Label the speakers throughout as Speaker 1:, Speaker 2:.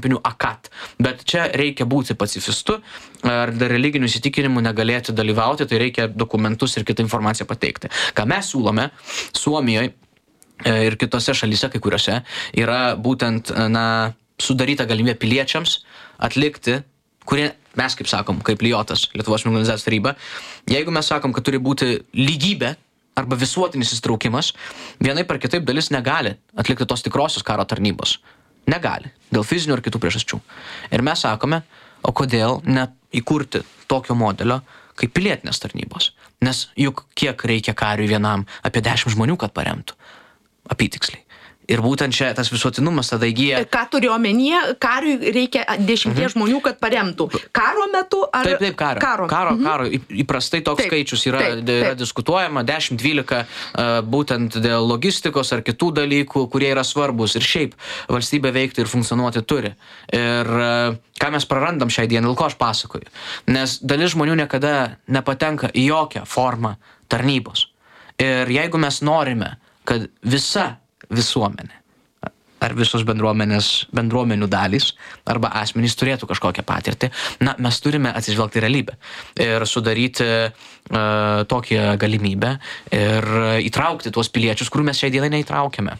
Speaker 1: akat. Bet čia reikia būti pacifistu ar religinių įsitikinimų negalėti dalyvauti, tai reikia dokumentus ir kitą informaciją pateikti. Ką mes siūlome Suomijoje ir kitose šalyse, kai kuriuose, yra būtent sudaryta galimybė piliečiams atlikti, kurie mes, kaip sakom, kaip Lijotas, Lietuvos organizacijos taryba, jeigu mes sakom, kad turi būti lygybė arba visuotinis įsitraukimas, vienaip ar kitaip dalis negali atlikti tos tikrosios karo tarnybos. Negali, dėl fizinių ar kitų priežasčių. Ir mes sakome, o kodėl neįkurti tokio modelio kaip pilietinės tarnybos? Nes juk kiek reikia kariui vienam, apie 10 žmonių, kad paremtų. Apytiksliai. Ir būtent čia tas visuotinumas tada įgyja...
Speaker 2: Ką turi omenyje, kariui reikia 10 žmonių, kad paremtų. Karo metu ar...
Speaker 1: Taip, karo. Įprastai toks skaičius yra diskutuojama, 10-12, būtent dėl logistikos ar kitų dalykų, kurie yra svarbus. Ir šiaip valstybė veikti ir funkcionuoti turi. Ir ką mes prarandam šiai dienai, dėl ko aš pasakoju. Nes dalis žmonių niekada nepatenka į jokią formą tarnybos. Ir jeigu mes norime, kad visa visuomenė ar visos bendruomenių dalys arba asmenys turėtų kažkokią patirtį, mes turime atsižvelgti realybę ir sudaryti tokią galimybę ir įtraukti tuos piliečius, kurių mes šiai dienai neįtraukiame.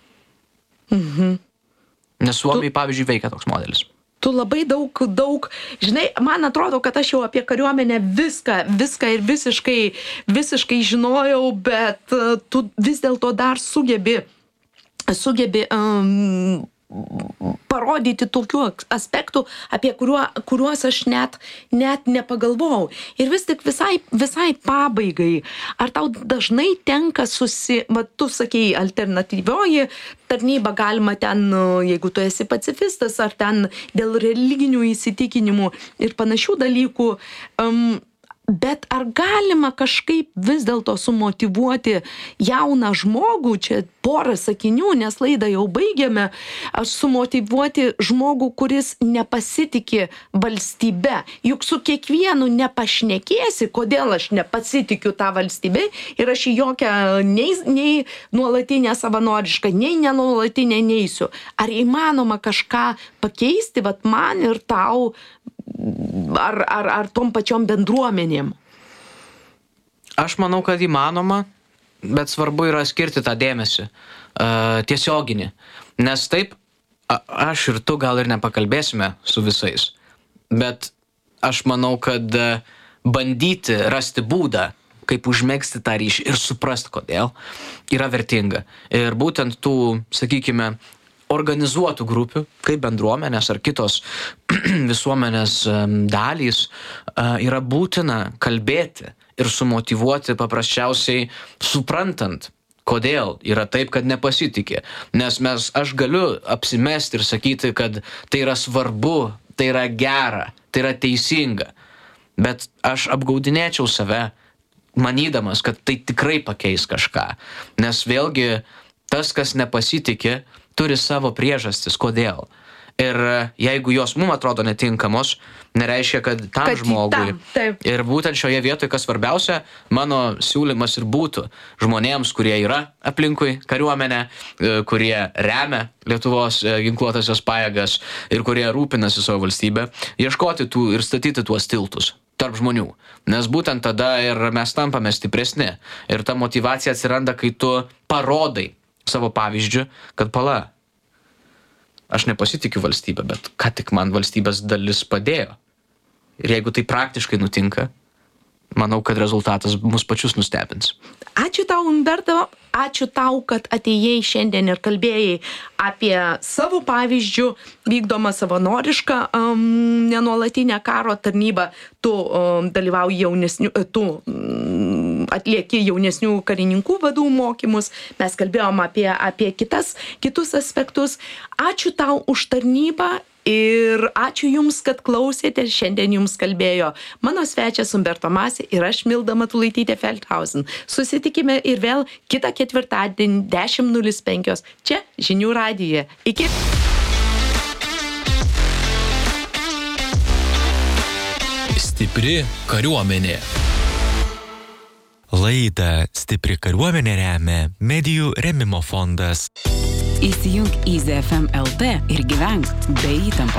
Speaker 1: Nes Suomijai, pavyzdžiui, veikia toks modelis.
Speaker 2: Tu labai daug, žinai, man atrodo, kad aš jau apie kariuomenę viską ir visiškai žinojau, bet tu vis dėlto dar sugebi parodyti tokių aspektų, apie kuriuos aš net nepagalvojau. Ir vis tik visai pabaigai, ar tau dažnai tenka tu sakei, alternatyvioji tarnyba galima ten, jeigu tu esi pacifistas, ar ten dėl religinių įsitikinimų ir panašių dalykų, bet ar galima kažkaip vis dėlto sumotyvuoti jauną žmogų, čia porą sakinių, nes laidą jau baigėme, sumotyvuoti žmogų, kuris nepasitiki valstybe. Juk su kiekvienu nepašnekėsi, kodėl aš nepasitikiu tą valstybę ir aš į jokią nei nuolatinę savanorišką, nei nenuolatinę neisiu. Ar įmanoma kažką pakeisti, vat man ir tau, ar tom pačiom bendruomenėm?
Speaker 1: Aš manau, kad įmanoma, bet svarbu yra skirti tą dėmesį tiesioginį. Nes taip, aš ir tu gal ir nepakalbėsime su visais, bet aš manau, kad bandyti rasti būdą, kaip užmegzti tą ryšį ir suprasti, kodėl, yra vertinga. Ir būtent tų, sakykime, organizuotų grupių, kaip bendruomenės ar kitos visuomenės dalys, yra būtina kalbėti ir sumotyvuoti paprasčiausiai suprantant, kodėl yra taip, kad nepasitikė. Nes aš galiu apsimesti ir sakyti, kad tai yra svarbu, tai yra gera, tai yra teisinga. Bet aš apgaudinėčiau save, manydamas, kad tai tikrai pakeis kažką. Nes vėlgi tas, kas nepasitikė, turi savo priežastis, kodėl. Ir jeigu jos mums atrodo netinkamos, nereiškia, kad tam žmogui. Ir būtent šioje vietoje, kas svarbiausia, mano siūlymas ir būtų žmonėms, kurie yra aplinkui kariuomenę, kurie remia Lietuvos ginkluotasias pajėgas ir kurie rūpinasi savo valstybę, ieškoti tų ir statyti tuos tiltus tarp žmonių. Nes būtent tada ir mes tampame stipresni. Ir ta motyvacija atsiranda, kai tu parodai savo pavyzdžių, kad aš nepasitikiu valstybę, bet ką tik man valstybės dalis padėjo. Ir jeigu tai praktiškai nutinka, manau, kad rezultatas mus pačius nustebins.
Speaker 2: Ačiū tau, Umberto, ačiū tau, kad atėjai šiandien ir kalbėjai apie savo pavyzdžių vykdomą savanorišką nenuolatinę karo tarnybą. Tu dalyvauji atlieki jaunesnių karininkų vadų mokymus. Mes kalbėjom apie kitus aspektus. Ačiū tau už tarnybą. Ir ačiū Jums, kad klausėte. Šiandien Jums kalbėjo mano svečias Umberto Masė ir aš Milda Matulaitytė Feldhausen. Susitikime ir vėl kitą ketvirtadienį 10:05 čia Žinių radijuje. Iki.
Speaker 3: Stipri kariuomenė. Laidą Stipri kariuomenė remia Medijų rėmimo fondas.
Speaker 4: Įsijunk Easy FM LT ir gyvenk be įtampos.